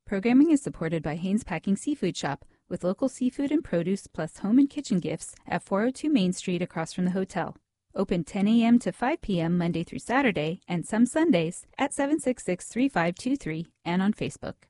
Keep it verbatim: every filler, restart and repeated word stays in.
Programming is supported by Haynes Packing Seafood Shop, with local seafood and produce plus home and kitchen gifts at four oh two Main Street across from the hotel. Open ten a.m. to five p.m. Monday through Saturday and some Sundays at seven six six, three five two three and on Facebook.